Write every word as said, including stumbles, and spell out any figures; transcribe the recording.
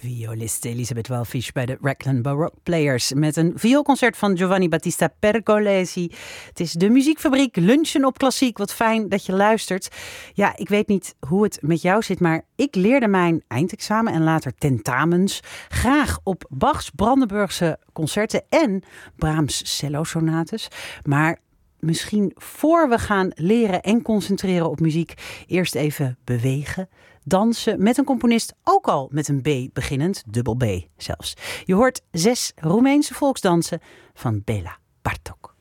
Violiste Elisabeth Wallfisch bij de Raglan Baroque Players met een vioolconcert van Giovanni Battista Pergolesi. Het is de muziekfabriek, lunchen op klassiek. Wat fijn dat je luistert. Ja, ik weet niet hoe het met jou zit, maar ik leerde mijn eindexamen en later tentamens graag op Bachs Brandenburgse concerten en Brahms cello-sonates. Maar misschien voor we gaan leren en concentreren op muziek, eerst even bewegen. Dansen met een componist, ook al met een B beginnend, dubbel B zelfs. Je hoort zes Roemeense volksdansen van Béla Bartók.